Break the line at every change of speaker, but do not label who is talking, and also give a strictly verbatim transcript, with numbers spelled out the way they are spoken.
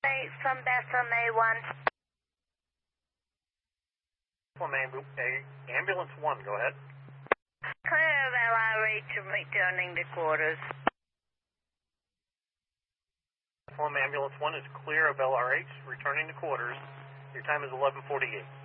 eight from Bethel, May one.
From ambu a, ambulance one, go ahead.
Clear of L R H and returning to quarters.
From ambulance one is clear of L R H, returning to quarters. Your time is eleven forty-eight.